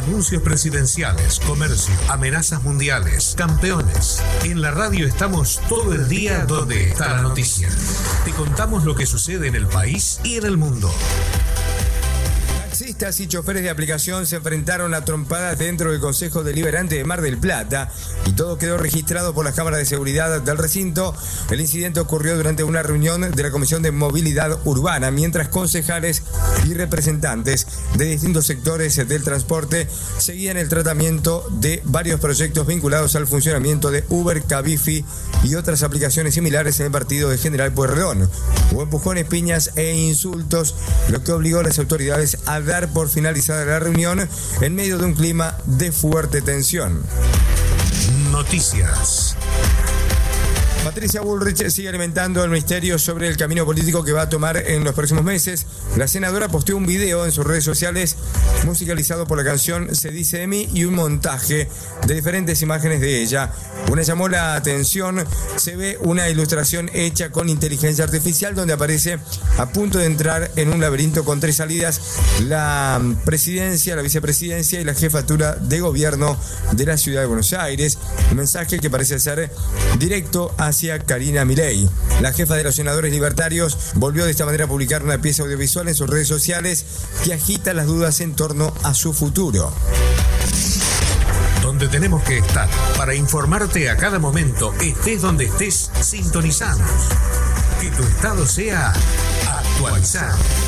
Anuncios presidenciales, comercio, amenazas mundiales, campeones. En la radio estamos todo el día donde está la noticia. Te contamos lo que sucede en el país y en el mundo. Taxistas y choferes de aplicación se enfrentaron a trompadas dentro del Consejo Deliberante de Mar del Plata y todo quedó registrado por las cámaras de seguridad del recinto. El incidente ocurrió durante una reunión de la Comisión de Movilidad Urbana, mientras concejales y representantes de distintos sectores del transporte seguían el tratamiento de varios proyectos vinculados al funcionamiento de Uber, Cabify y otras aplicaciones similares en el partido de General Pueyrredón. Hubo empujones, piñas e insultos, lo que obligó a las autoridades a dar por finalizada la reunión en medio de un clima de fuerte tensión. Noticias. Patricia Bullrich sigue alimentando el misterio sobre el camino político que va a tomar en los próximos meses. La senadora posteó un video en sus redes sociales musicalizado por la canción Se dice de mí y un montaje de diferentes imágenes de ella. Una llamó la atención, se ve una ilustración hecha con inteligencia artificial donde aparece a punto de entrar en un laberinto con 3 salidas: la presidencia, la vicepresidencia y la jefatura de gobierno de la ciudad de Buenos Aires. Un mensaje que parece ser directo hacia Karina Milei. La jefa de los senadores libertarios volvió de esta manera a publicar una pieza audiovisual en sus redes sociales que agita las dudas en torno a su futuro. Donde tenemos que estar para informarte a cada momento, estés donde estés, sintonizamos. Que tu estado sea actualizado.